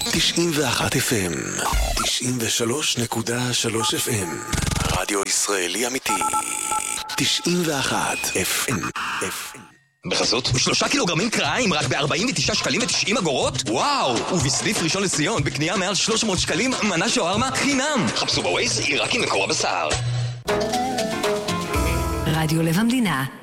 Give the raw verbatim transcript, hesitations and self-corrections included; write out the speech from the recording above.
תשעים ואחת אף אם, תשעים ושלוש נקודה שלוש אף אם, רדיו ישראלי אמיתי, תשעים ואחת אף אם. בחסות שלושה קילוגרמים קרעיים רק ב-ארבעים ותשעה שקלים ותשעים אגורות? וואו! ובסניף ראשון לציון בקנייה מעל שלוש מאות שקלים מנה שווארמה חינם. חפשו בווייז, עיראקי מקור הבשר. רדיו לב המדינה